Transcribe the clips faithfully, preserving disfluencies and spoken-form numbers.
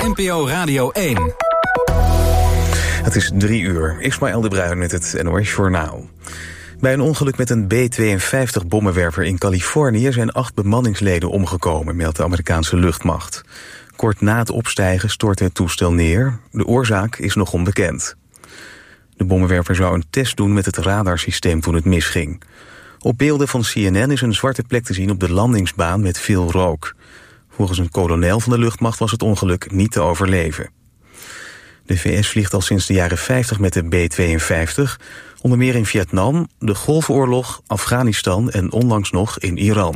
N P O Radio één. Het is drie uur. Ismaël de Bruin met het N O S Journaal. Bij een ongeluk met een B tweeënvijftig-bommenwerper in Californië zijn acht bemanningsleden omgekomen, meldt de Amerikaanse luchtmacht. Kort na het opstijgen stortte het toestel neer. De oorzaak is nog onbekend. De bommenwerper zou een test doen met het radarsysteem toen het misging. Op beelden van C N N is een zwarte plek te zien op de landingsbaan met veel rook. Volgens een kolonel van de luchtmacht was het ongeluk niet te overleven. De V S vliegt al sinds de jaren vijftig met de B tweeënvijftig, onder meer in Vietnam, de Golfoorlog, Afghanistan en onlangs nog in Iran.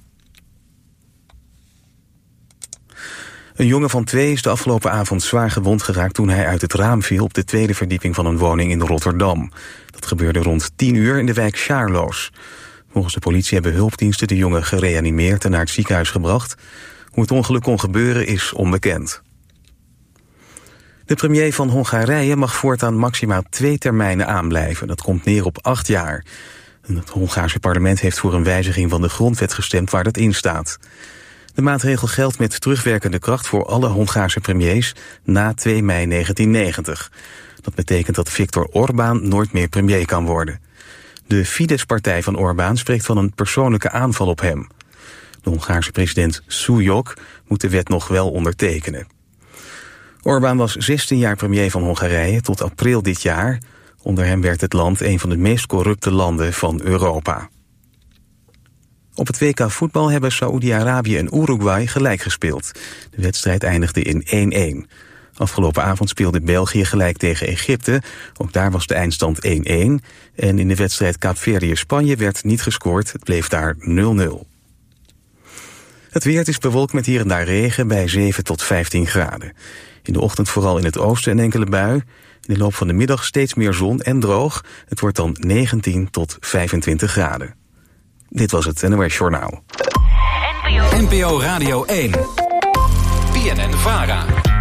Een jongen van twee is de afgelopen avond zwaar gewond geraakt toen hij uit het raam viel op de tweede verdieping van een woning in Rotterdam. Dat gebeurde rond tien uur in de wijk Sjaarloos. Volgens de politie hebben hulpdiensten de jongen gereanimeerd en naar het ziekenhuis gebracht. Hoe het ongeluk kon gebeuren is onbekend. De premier van Hongarije mag voortaan maximaal twee termijnen aanblijven. Dat komt neer op acht jaar. Het Hongaarse parlement heeft voor een wijziging van de grondwet gestemd waar dat in staat. De maatregel geldt met terugwerkende kracht voor alle Hongaarse premiers na twee mei negentien negentig. Dat betekent dat Viktor Orbán nooit meer premier kan worden. De Fidesz-partij van Orbán spreekt van een persoonlijke aanval op hem. De Hongaarse president Szújog moet de wet nog wel ondertekenen. Orbán was zestien jaar premier van Hongarije tot april dit jaar. Onder hem werd het land een van de meest corrupte landen van Europa. Op het W K voetbal hebben Saoedi-Arabië en Uruguay gelijk gespeeld. De wedstrijd eindigde in één-één. Afgelopen avond speelde België gelijk tegen Egypte. Ook daar was de eindstand één-één. En in de wedstrijd Kaapverdië-Spanje werd niet gescoord. Het bleef daar nul-nul. Het weer, het is bewolkt met hier en daar regen bij zeven tot vijftien graden. In de ochtend vooral in het oosten een enkele bui. In de loop van de middag steeds meer zon en droog. Het wordt dan negentien tot vijfentwintig graden. Dit was het N O S Journaal. N P O Radio één. B N N-Vara.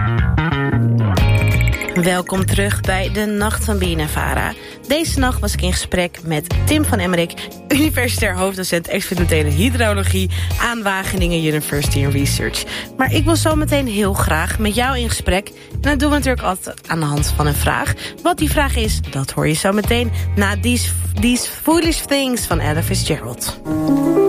Welkom terug bij de Nacht van B N N-Vara. Deze nacht was ik in gesprek met Tim van Emmerik, universitair hoofddocent experimentele hydrologie aan Wageningen University Research. Maar ik wil zo meteen heel graag met jou in gesprek. En dat doen we natuurlijk altijd aan de hand van een vraag. Wat die vraag is, dat hoor je zo meteen na These, These Foolish Things van Ella Fitzgerald.